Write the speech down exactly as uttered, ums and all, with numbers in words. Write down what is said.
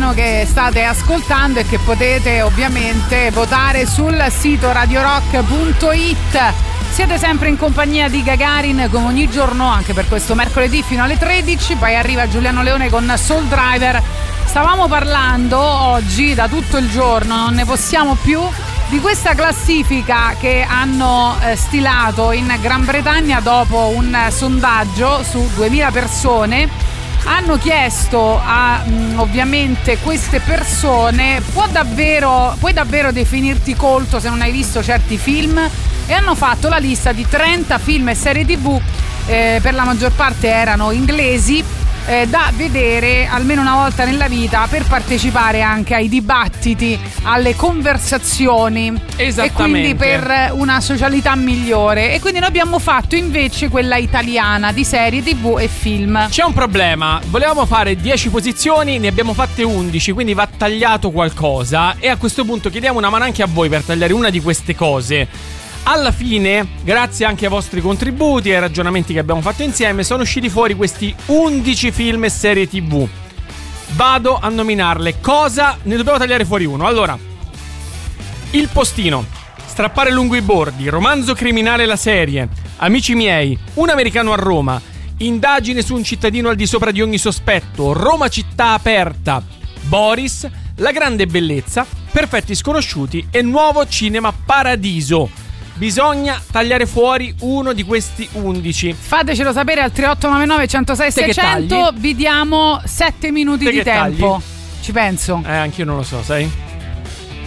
brano che state ascoltando e che potete ovviamente votare sul sito radio rock punto it. Siete sempre in compagnia di Gagarin come ogni giorno, anche per questo mercoledì fino alle tredici. Poi arriva Giuliano Leone con Soul Driver. Stavamo parlando oggi da tutto il giorno, non ne possiamo più, di questa classifica che hanno eh, stilato in Gran Bretagna dopo un sondaggio su duemila persone. Hanno chiesto a mh, ovviamente queste persone: può davvero, puoi davvero definirti colto se non hai visto certi film? E hanno fatto la lista di trenta film e serie tv, eh, per la maggior parte erano inglesi, eh, da vedere almeno una volta nella vita per partecipare anche ai dibattiti, alle conversazioni, e quindi per una socialità migliore. E quindi noi abbiamo fatto invece quella italiana di serie tv e film. C'è un problema: volevamo fare dieci posizioni, ne abbiamo fatte undici, quindi va tagliato qualcosa, e a questo punto chiediamo una mano anche a voi per tagliare una di queste cose. Alla fine, grazie anche ai vostri contributi e ai ragionamenti che abbiamo fatto insieme, sono usciti fuori questi undici film e serie tv. Vado a nominarle. Cosa? Ne dobbiamo tagliare fuori uno. Allora, Il Postino, Strappare lungo i bordi, Romanzo criminale la serie, Amici miei, Un americano a Roma, Indagine su un cittadino al di sopra di ogni sospetto, Roma città aperta, Boris, La grande bellezza, Perfetti sconosciuti e Nuovo cinema paradiso. Bisogna tagliare fuori uno di questi undici. Fatecelo sapere al tre otto nove nove uno zero sei sei zero zero. Vi diamo sette minuti Te di tempo. Tagli? Ci penso. Eh, anch'io non lo so, sai?